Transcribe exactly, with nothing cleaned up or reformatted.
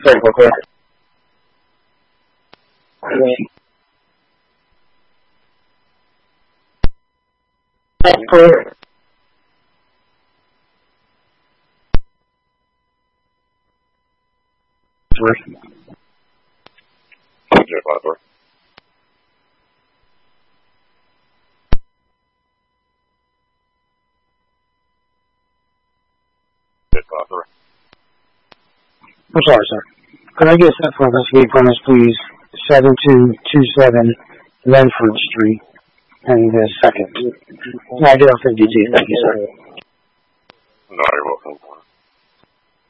Sorry, real quick. For J five four. J five four. I'm sorry, sir. Could I get a set for investigate premise, please? seven two two seven Lenford Street, and the second. I did on fifty-two. Thank you, sir. No, you're welcome.